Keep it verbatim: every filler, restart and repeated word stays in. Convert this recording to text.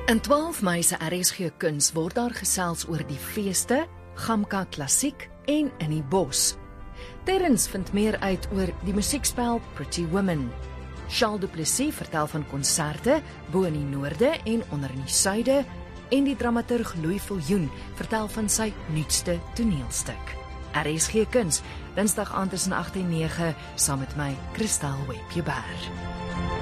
In twaalf Mei se R S G Kuns word daar gesels oor die feeste, Gamka Klassiek en In die Bos. Terrence vind meer uit oor die musiekspel Pretty Women. Charles du Plessis vertel van konserte bo in die noorde en onder in die suide, en die dramaturg Louis Viljoen vertel van sy nuutste toneelstuk. R S G Kuns, Dinsdag aand tussen agt en nege, saam met my, Christel Webber.